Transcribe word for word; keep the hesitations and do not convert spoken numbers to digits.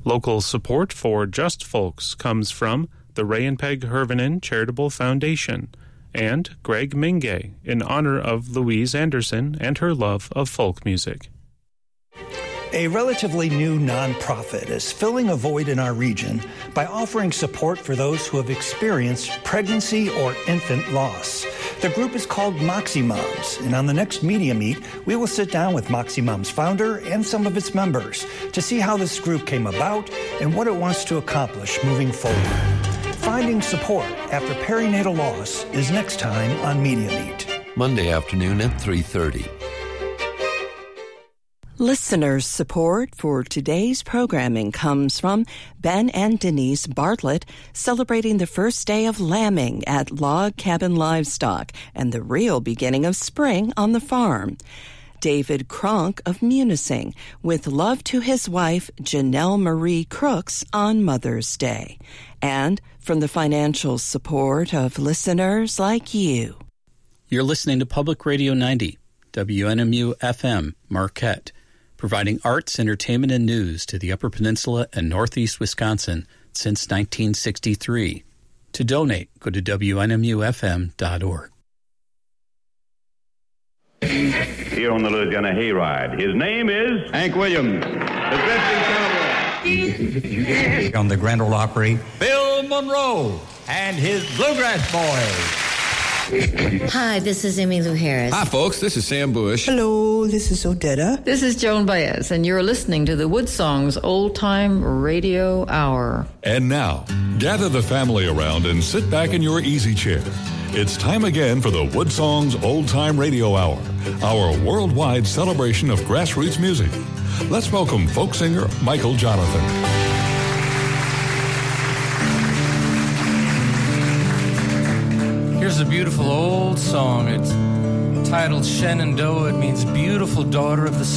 Local support for Just Folks comes from the Ray and Peg Hervanen Charitable Foundation and Greg Mingay in honor of Louise Anderson and her love of folk music. A relatively new nonprofit is filling a void in our region by offering support for those who have experienced pregnancy or infant loss. The group is called Moxie Moms, and on the next Media Meet, we will sit down with Moxie Moms founder and some of its members to see how this group came about and what it wants to accomplish moving forward. Finding support after perinatal loss is next time on Media Meet. Monday afternoon at three thirty. Listeners' support for today's programming comes from Ben and Denise Bartlett, celebrating the first day of lambing at Log Cabin Livestock and the real beginning of spring on the farm. David Kronk of Munising, with love to his wife, Janelle Marie Crooks, on Mother's Day. And from the financial support of listeners like you. You're listening to Public Radio ninety, W N M U F M, Marquette, providing arts, entertainment, and news to the Upper Peninsula and Northeast Wisconsin since nineteen sixty-three. To donate, go to W N M U F M dot org. Here on the Louisiana Hayride, his name is Hank Williams, the drifting cowboy. On the Grand Ole Opry, Bill Monroe and his Bluegrass Boys. Hi, this is Emmylou Harris. Hi, folks. This is Sam Bush. Hello, this is Odetta. This is Joan Baez, and you're listening to the Woodsongs Old Time Radio Hour. And now, gather the family around and sit back in your easy chair. It's time again for the Woodsongs Old Time Radio Hour, our worldwide celebration of grassroots music. Let's welcome folk singer Michael Jonathan. Here's a beautiful old song. It's titled Shenandoah. It means beautiful daughter of the